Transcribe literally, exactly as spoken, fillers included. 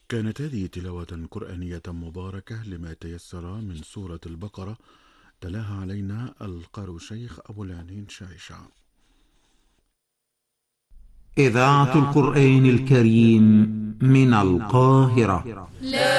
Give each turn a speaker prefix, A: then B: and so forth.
A: كانت هذه تلاوة قرآنية مباركة لما تيسر من سورة البقرة، تلاها علينا القارئ الشيخ أبو العنين شايشة.
B: إذاعة القرآن الكريم من القاهرة.